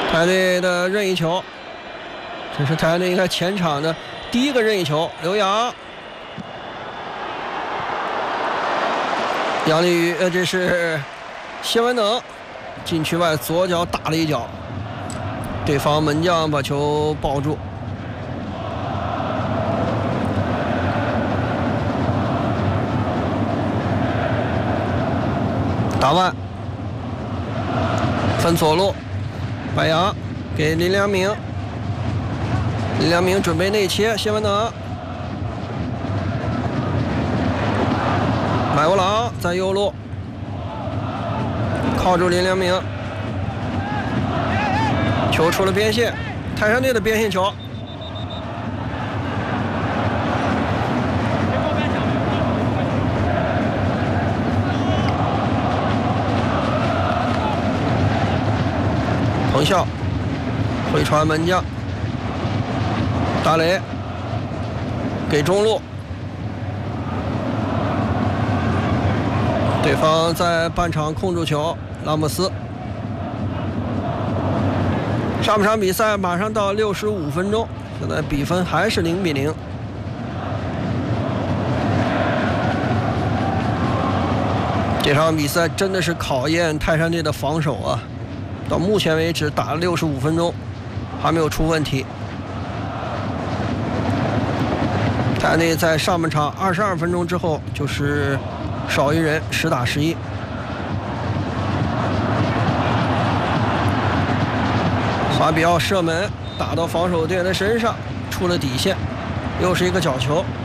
太阳队的任意球，这是太阳队应该前场的第一个任意球。刘洋，杨立宇，这是谢文能，禁区外左脚打了一脚，对方门将把球抱住。打完，分左路，白杨给林良铭，林良铭准备内切，谢文能，买乌郎在右路靠住林良铭，球出了边线，泰山队的边线球。彭笑回传门将大雷给中路，对方在半场控住球，拉莫斯。上半场比赛马上到65分钟，现在比分还是0-0。这场比赛真的是考验泰山队的防守啊！到目前为止打了65分钟，还没有出问题。泰山队在上半场22分钟之后就是少一人，10打11。法比奥射门打到防守队员的身上，出了底线，又是一个角球。